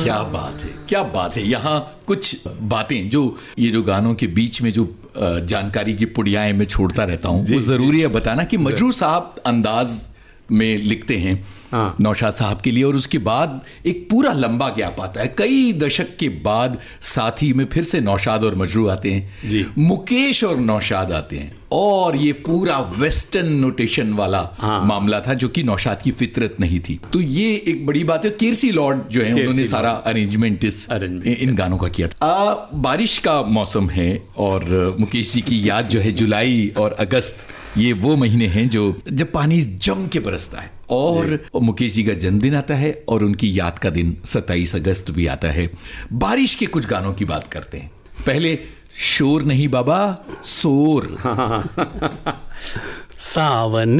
क्या बात है, क्या बात है। यहाँ कुछ बातें जो ये जो गानों के बीच में जो जानकारी की पुड़ियाएं मैं छोड़ता रहता हूँ, वो जरूरी है बताना कि मजरूह साहब अंदाज में लिखते हैं नौशाद साहब के लिए, और उसके बाद एक पूरा लंबा गैप आता है, कई दशक के बाद साथ ही में फिर से नौशाद और मजरूह आते हैं, मुकेश और नौशाद आते हैं, और ये पूरा वेस्टर्न नोटेशन वाला मामला था जो कि नौशाद की फितरत नहीं थी। तो ये एक बड़ी बात है। केरसी लॉर्ड जो है उन्होंने सारा अरेंजमेंट इन गानों का किया था। बारिश का मौसम है और मुकेश जी की याद जो है जुलाई और अगस्त, ये वो महीने हैं जब पानी जम के बरसता है, और मुकेश जी का जन्मदिन आता है और उनकी याद का दिन 27 अगस्त भी आता है। बारिश के कुछ गानों की बात करते हैं। पहले शोर नहीं बाबा, सोर। सावन